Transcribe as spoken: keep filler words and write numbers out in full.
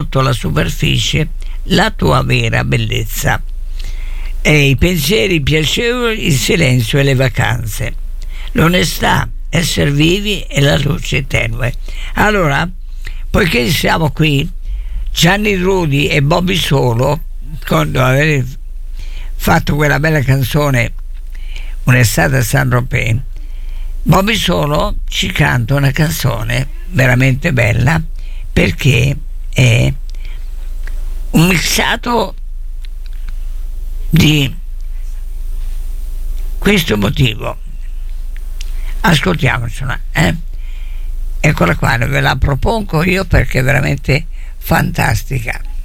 sotto la superficie la tua vera bellezza, e i pensieri piacevoli, il silenzio e le vacanze, l'onestà, essere vivi e la luce tenue. Allora, poiché siamo qui, Gianni Rudi e Bobby Solo, quando aver fatto quella bella canzone Un'estate a Saint-Tropez, Bobby Solo ci canta una canzone veramente bella, perché è un mixato di questo motivo. Ascoltiamocela, eh? Eccola qua, ve la propongo io perché è veramente fantastica.